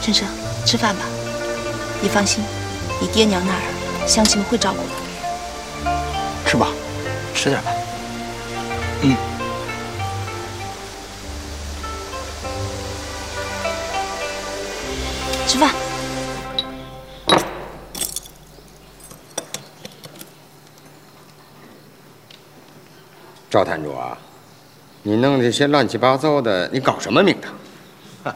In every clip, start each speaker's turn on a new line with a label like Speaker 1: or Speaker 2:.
Speaker 1: 春生，吃饭吧。你放心，你爹娘那儿乡亲们会照顾的。
Speaker 2: 吃吧，吃点吧。嗯。
Speaker 1: 吃饭。
Speaker 3: 赵坛主啊，你弄这些乱七八糟的，你搞什么名堂？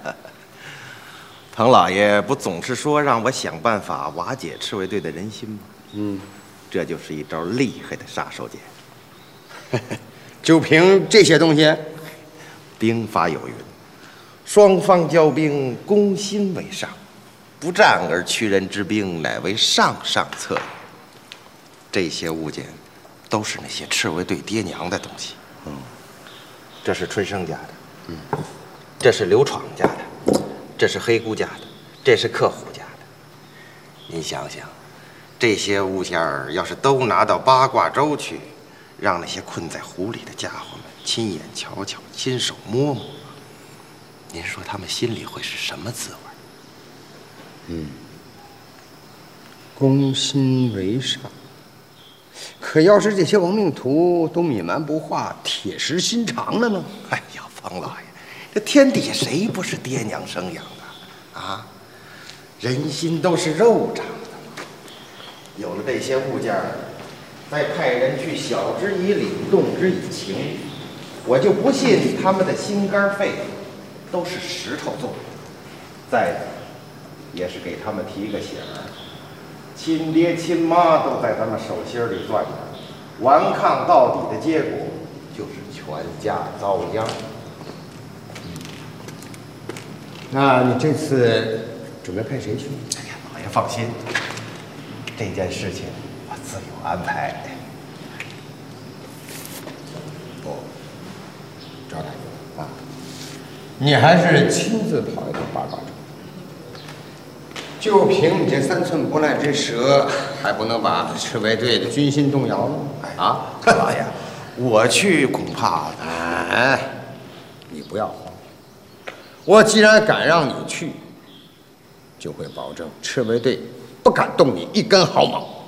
Speaker 4: 滕老爷不总是说让我想办法瓦解赤卫队的人心吗？这就是一招厉害的杀手锏。
Speaker 3: 就凭这些东西？
Speaker 4: 兵法有云：双方交兵，攻心为上；不战而屈人之兵，乃为上上策也。这些物件都是那些赤卫队爹娘的东西。这是春生家的，这是刘闯家的，这是黑姑家的，这是客户家的。您想想，这些物件要是都拿到八卦洲去，让那些困在湖里的家伙们亲眼瞧瞧，亲手摸摸，您说他们心里会是什么滋味？
Speaker 3: 攻心为上。可要是这些亡命徒都泯蛮不化、铁石心肠了呢？
Speaker 4: 哎呀，方老爷，这天底下谁不是爹娘生养的啊？人心都是肉长的，有了这些物件，再派人去晓之以理，动之以情，我就不信他们的心肝肺都是石头做的。再者，也是给他们提个醒儿。亲爹亲妈都在咱们手心里攥着，顽抗到底的结果就是全家遭殃。
Speaker 3: 那你这次准备派谁去？
Speaker 4: 哎呀，老爷放心，这件事情我自有安排。
Speaker 3: 不，赵大夫啊，你还是亲自跑一趟八卦洲。就凭你这3寸不烂之舌，还不能把赤卫队的军心动摇了？啊，
Speaker 4: 老爷，我去恐怕……
Speaker 3: 你不要慌。我既然敢让你去，就会保证赤卫队不敢动你一根毫毛。